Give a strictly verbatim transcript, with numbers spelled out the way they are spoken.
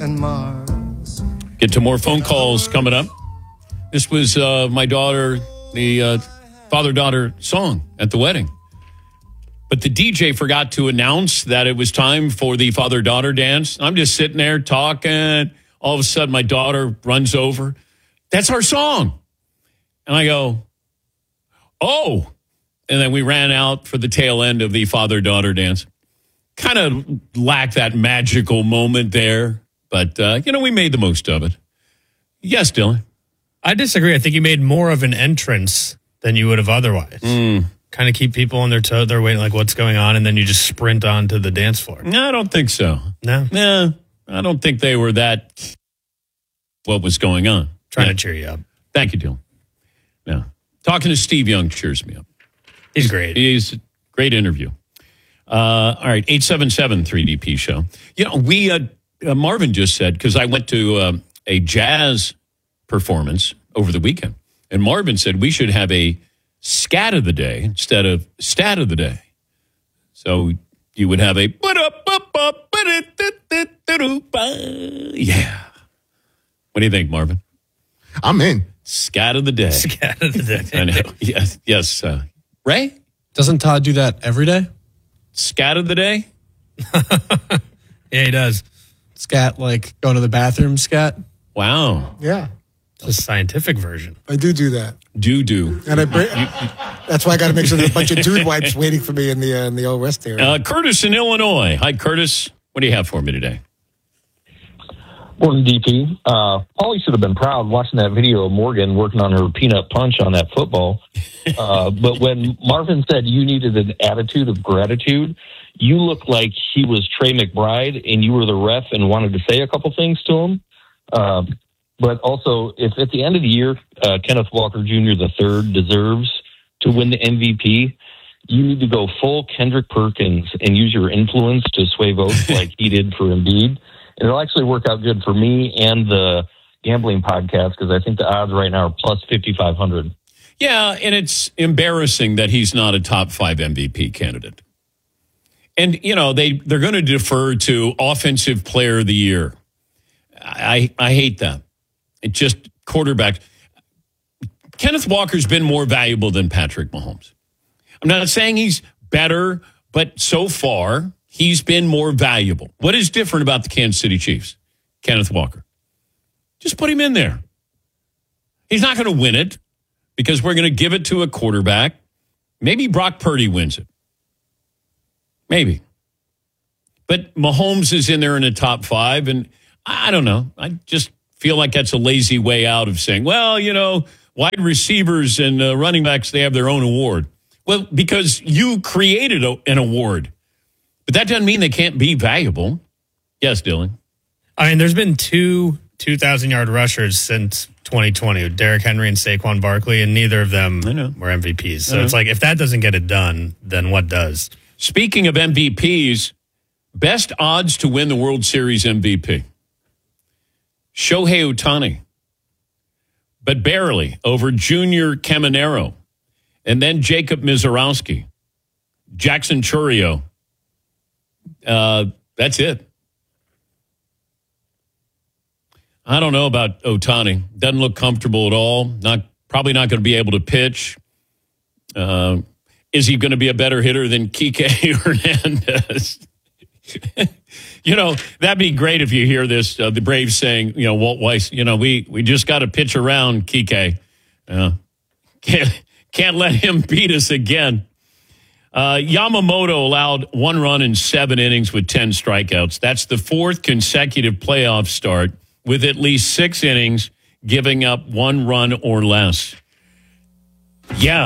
and Mars. Get to more phone calls coming up. This was uh, my daughter, the uh, father-daughter song at the wedding. But the D J forgot to announce that it was time for the father-daughter dance. I'm just sitting there talking. All of a sudden, my daughter runs over. That's our song. And I go, oh. And then we ran out for the tail end of the father-daughter dance. Kind of lacked that magical moment there. But, uh, you know, we made the most of it. Yes, Dylan. I disagree. I think you made more of an entrance than you would have otherwise. Mm. Kind of keep people on their toe. They're waiting, like, what's going on? And then you just sprint onto the dance floor. No, I don't think so. No? No, I don't think they were that, what was going on. Trying yeah. to cheer you up. Thank you, Dylan. No. Talking to Steve Young cheers me up. He's great. He's a great interview. Uh, all right, eight seven seven three D P show. You know, we, uh, uh, Marvin just said, because I went to uh, a jazz performance over the weekend, and Marvin said we should have a scat of the day instead of stat of the day. So you would have a yeah. What do you think, Marvin? I'm in. Scat of the day. Scat of the day. I know. Yes. Yes. Uh, Ray? Doesn't Todd do that every day? Scat of the day? Yeah, he does. Scat, like go to the bathroom scat? Wow. Yeah. It's a scientific version. I do do that. Do do. And I bring, that's why I got to make sure there's a bunch of dude wipes waiting for me in the uh, in the old rest area. Uh, Curtis in Illinois. Hi, Curtis. What do you have for me today? Morning, D P. Uh, Paulie should have been proud watching that video of Morgan working on her peanut punch on that football. Uh, but when Marvin said you needed an attitude of gratitude, you looked like he was Trey McBride and you were the ref and wanted to say a couple things to him. Uh, but also, if at the end of the year, uh, Kenneth Walker Junior the third deserves to win the M V P, you need to go full Kendrick Perkins and use your influence to sway votes like he did for Embiid. And it'll actually work out good for me and the gambling podcast because I think the odds right now are plus fifty-five hundred. Yeah, and it's embarrassing that he's not a top five M V P candidate. And, you know, they, they're going to defer to Offensive Player of the Year. I, I hate that. It just quarterback. Kenneth Walker's been more valuable than Patrick Mahomes. I'm not saying he's better, but so far he's been more valuable. What is different about the Kansas City Chiefs? Kenneth Walker. Just put him in there. He's not going to win it because we're going to give it to a quarterback. Maybe Brock Purdy wins it. Maybe. But Mahomes is in there in the top five, and I don't know. I just feel like that's a lazy way out of saying, well, you know, wide receivers and uh, running backs, they have their own award. Well, because you created a, an award. But that doesn't mean they can't be valuable. Yes, Dylan. I mean, there's been two two thousand-yard rushers since twenty twenty, Derrick Henry and Saquon Barkley, and neither of them were M V Ps. So it's like, if that doesn't get it done, then what does? Speaking of M V Ps, best odds to win the World Series M V P. Shohei Ohtani. But barely over Junior Caminero. And then Jacob Mizorowski. Jackson Chourio. Uh, that's it. I don't know about Ohtani. Doesn't look comfortable at all. Not probably not going to be able to pitch. Uh, is he going to be a better hitter than Kike Hernandez? You know, that'd be great if you hear this. Uh, the Braves saying, you know, Walt Weiss, you know, we we just got to pitch around Kike. Uh, can't can't let him beat us again. Uh, Yamamoto allowed one run in seven innings with ten strikeouts. That's the fourth consecutive playoff start with at least six innings, giving up one run or less. Yeah.